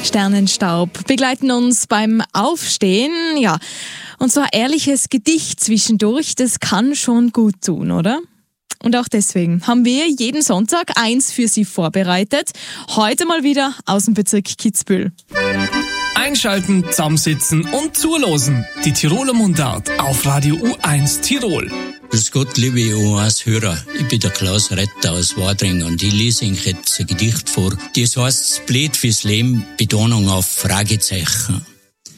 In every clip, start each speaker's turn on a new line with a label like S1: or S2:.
S1: Sternenstaub begleiten uns beim Aufstehen, ja. Und so ein ehrliches Gedicht zwischendurch, das kann schon gut tun, oder? Und auch deswegen haben wir jeden Sonntag eins für Sie vorbereitet. Heute mal wieder aus dem Bezirk Kitzbühel.
S2: Einschalten, zusammensitzen und zulosen. Die Tiroler Mundart auf Radio U1 Tirol.
S3: Grüß Gott, liebe U1-Hörer. Ich bin der Klaus Retter aus Wadring und ich lese Ihnen jetzt ein Gedicht vor. Das heißt Split fürs Leben, Betonung auf Fragezeichen.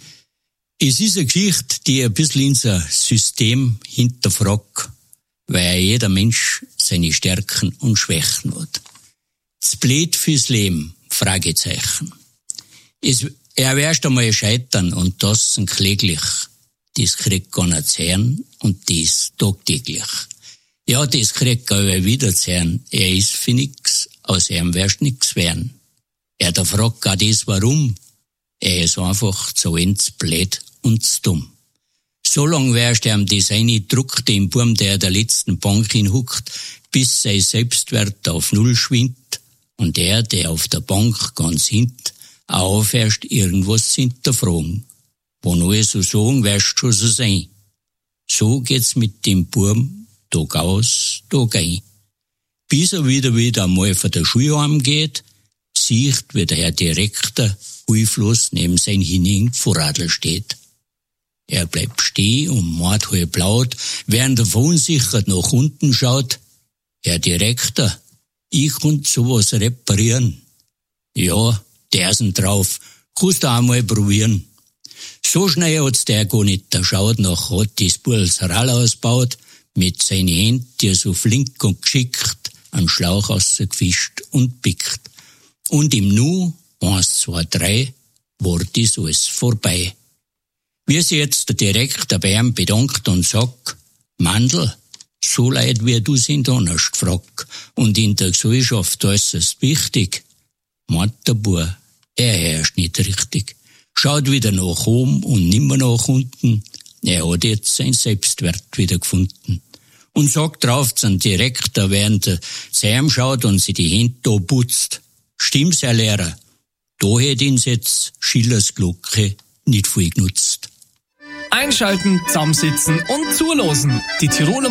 S3: Es ist eine Geschichte, die ein bisschen unser System hinterfragt, weil jeder Mensch seine Stärken und Schwächen hat. Split fürs Leben, Fragezeichen. Er wird erst einmal scheitern und das kläglich. Das kriegt gar nicht zu hören und das tagtäglich. Ja, das kriegt er wieder zu hören. Er ist für nix, aus ihm wirst nix werden. Er da fragt gar das warum. Er ist einfach zu blöd und zu dumm. So lang wärst du ihm das eingedruckt, dem Burm, der der letzten Bank hinhuckt, bis sein Selbstwert auf Null schwindet und der auf der Bank ganz hint, auch erst irgendwas hinterfragen. Wo nur so sagen, wirst schon so sein. So geht's mit dem Burm, Tag aus, Tag ein. Bis er wieder einmal von der Schule heimgeht, sieht, wie der Herr Direktor hilflos neben sein Vorradl steht. Er bleibt stehen und macht halb laut, während er verunsichert nach unten schaut. Herr Direktor, ich kann sowas reparieren. Ja, der ist drauf, kannst du einmal probieren. So schnell hat's der gar nicht geschaut, noch hat das Burls Rall ausgebaut, mit seinen Händen, die er so flink und geschickt einen Schlauch rausgefischt und pickt. Und im Nu, 1, 2, 3, war das alles vorbei. Wie sich jetzt der Direktor bei ihm bedankt und sagt, Mandl, so leid wie du sind anders gefragt und in der Gesellschaft äußerst wichtig, meint der Bub, er herrscht nicht richtig. Schaut wieder nach oben und nimmer nach unten. Er hat jetzt sein Selbstwert wieder gefunden. Und sagt drauf zum Direktor, während er zu ihm schaut und sich die Hände da putzt. Stimmt's, Herr Lehrer? Da hätte ihn jetzt Schillers Glocke nicht viel genutzt.
S2: Einschalten, zusammensitzen und zulosen. Die Tiroler